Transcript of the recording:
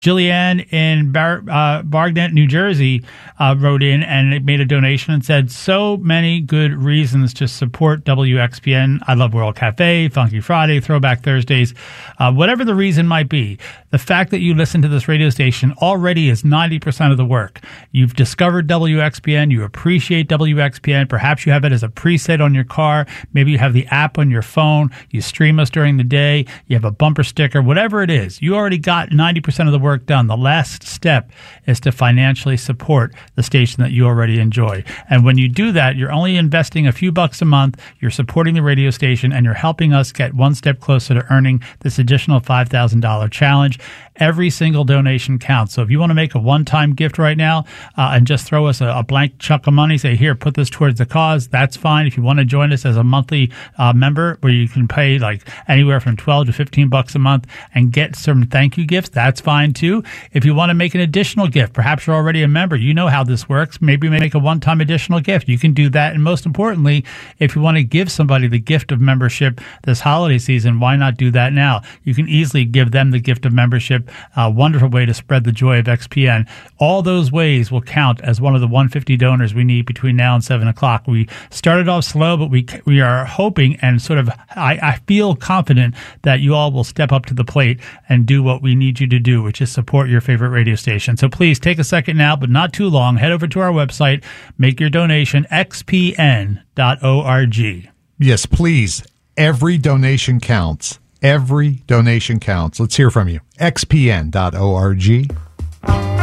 Jillian in Bargnet, New Jersey, wrote in and made a donation and said, so many good reasons to support WXPN. I love World Cafe, Funky Friday, Throwback Thursdays, whatever the reason might be. The fact that you listen to this radio station already is 90% of the work. You've discovered WXPN. You appreciate WXPN. Perhaps you have it as a preset on your car. Maybe you have the app on your phone. You stream us during the day. You have a bumper sticker, whatever it is. You already got 90% of the work done. The last step is to financially support the station that you already enjoy. And when you do that, you're only investing a few bucks a month. You're supporting the radio station and you're helping us get one step closer to earning this additional $5,000 challenge. Every single donation counts. So if you want to make a one-time gift right now and just throw us a blank chunk of money, say, here, put this towards the cause, that's fine. If you want to join us as a monthly member where you can pay like anywhere from $12 to $15 a month and get some thank you gifts, that's fine too. If you want to make an additional gift, perhaps you're already a member, you know how this works. Maybe make a one-time additional gift. You can do that. And most importantly, if you want to give somebody the gift of membership this holiday season, why not do that now? You can easily give them the gift of membership. A wonderful way to spread the joy of XPN. All those ways will count as one of the 150 donors we need between now and 7 o'clock. We started off slow, but we are hoping and sort of, I feel confident that you all will step up to the plate and do what we need you to do, which is support your favorite radio station. So please take a second now, but not too long. Head over to our website, make your donation, xpn.org. Yes, please. Every donation counts. Every donation counts. Let's hear from you. xpn.org.